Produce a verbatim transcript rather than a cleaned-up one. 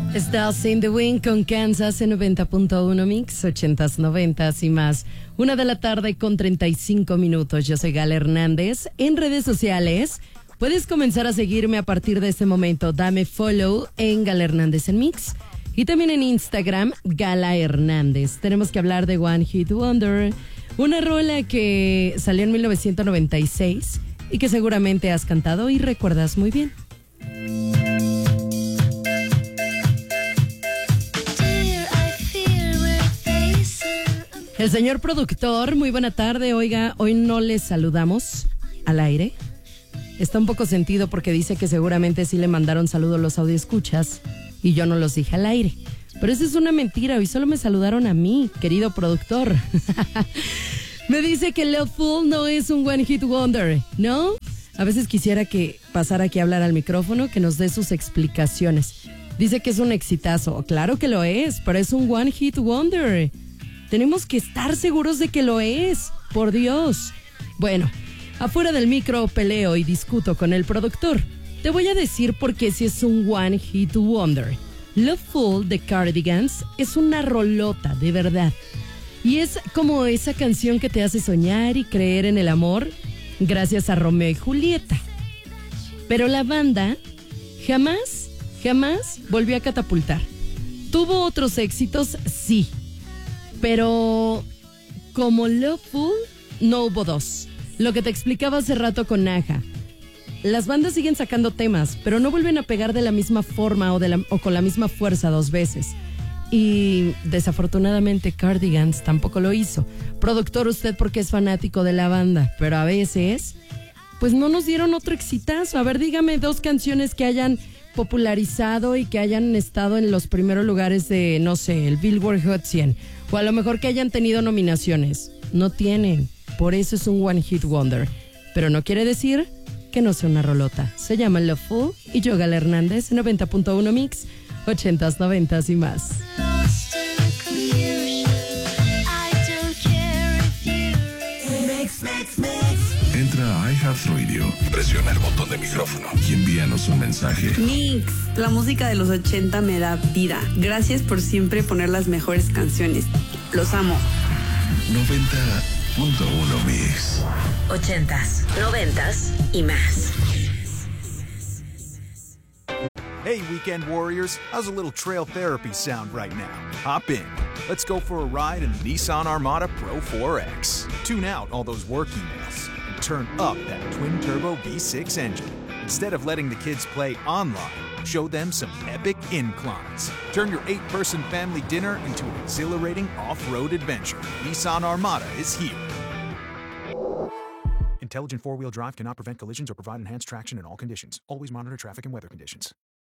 Estás in the Wind con Kansas en noventa punto uno Mix, ochentas, noventas y más. Una de la tarde con treinta y cinco minutos. Yo soy Gala Hernández. En redes sociales puedes comenzar a seguirme a partir de este momento. Dame follow en Gala Hernández en Mix. Y también en Instagram, Gala Hernández. Tenemos que hablar de One Hit Wonder. Una rola que salió en mil novecientos noventa y seis y que seguramente has cantado y recuerdas muy bien. El señor productor, muy buena tarde. Oiga, hoy no les saludamos al aire. Está un poco sentido porque dice que seguramente sí le mandaron saludos los audioescuchas y yo no los dije al aire. Pero eso es una mentira, hoy solo me saludaron a mí, querido productor. Me dice que Love Fool no es un One Hit Wonder, ¿no? A veces quisiera que pasara aquí a hablar al micrófono, que nos dé sus explicaciones. Dice que es un exitazo. Claro que lo es, pero es un One Hit Wonder. Tenemos que estar seguros de que lo es, por Dios. Bueno, afuera del micro peleo y discuto con el productor. Te voy a decir por qué si es un One Hit Wonder. Love Fool de Cardigans es una rolota, de verdad. Y es como esa canción que te hace soñar y creer en el amor gracias a Romeo y Julieta. Pero la banda jamás, jamás volvió a catapultar. ¿Tuvo otros éxitos? Sí. Pero como Love Fool, no hubo dos. Lo que te explicaba hace rato con Naja. Las bandas siguen sacando temas, pero no vuelven a pegar de la misma forma o, de la, o con la misma fuerza dos veces. Y desafortunadamente Cardigans tampoco lo hizo. Productor, usted porque es fanático de la banda, pero a veces, pues no nos dieron otro exitazo. A ver, dígame dos canciones que hayan popularizado y que hayan estado en los primeros lugares de, no sé, el Billboard Hot cien. O a lo mejor que hayan tenido nominaciones. No tienen. Por eso es un One Hit Wonder. Pero no quiere decir que no sea una rolota. Se llama Love Fool y yo, Gala Hernández, noventa punto uno Mix, ochentas, noventas y más. Entra a iHeartRadio, presiona el botón de micrófono y envíanos un mensaje. Mix, la música de los ochenta me da vida. Gracias por siempre poner las mejores canciones. Los amo. noventa punto uno Mix. Ochentas, noventas y más. Hey, weekend warriors, how's a little trail therapy sound right now? Hop in. Let's go for a ride in the Nissan Armada Pro four X. Tune out all those work emails and turn up that twin-turbo V six engine. Instead of letting the kids play online, show them some epic inclines. Turn your eight-person family dinner into an exhilarating off-road adventure. Nissan Armada is here. Intelligent four-wheel drive cannot prevent collisions or provide enhanced traction in all conditions. Always monitor traffic and weather conditions.